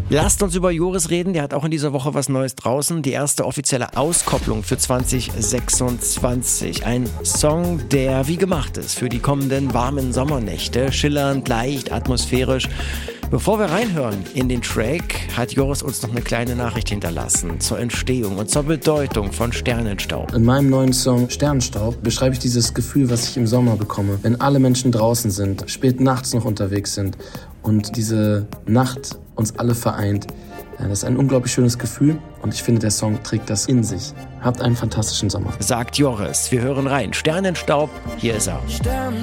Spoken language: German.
Lasst uns über Joris reden, der hat auch in dieser Woche was Neues draußen. Die erste offizielle Auskopplung für 2026. Ein Song, der wie gemacht ist für die kommenden warmen Sommernächte. Schillernd, leicht, atmosphärisch. Bevor wir reinhören in den Track, hat Joris uns noch eine kleine Nachricht hinterlassen zur Entstehung und zur Bedeutung von Sternenstaub. In meinem neuen Song Sternenstaub beschreibe ich dieses Gefühl, was ich im Sommer bekomme, wenn alle Menschen draußen sind, spät nachts noch unterwegs sind und diese Nacht uns alle vereint. Ja, das ist ein unglaublich schönes Gefühl und ich finde, der Song trägt das in sich. Habt einen fantastischen Sommer. Sagt Joris. Wir hören rein. Sternenstaub, hier ist er.